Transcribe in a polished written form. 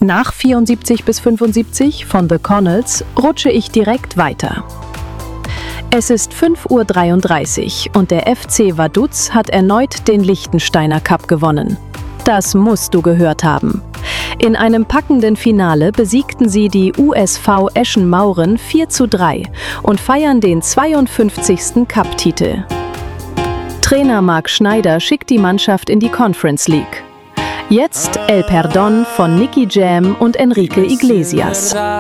Nach 74-75 von The Connells rutsche ich direkt weiter. Es ist 5:33 Uhr und der FC Vaduz hat erneut den Liechtensteiner Cup gewonnen. Das musst du gehört haben. In einem packenden Finale besiegten sie die USV Eschen-Mauren 4:3 und feiern den 52. Cup-Titel. Trainer Marc Schneider schickt die Mannschaft in die Conference League. Jetzt El Perdón von Nicky Jam und Enrique Iglesias.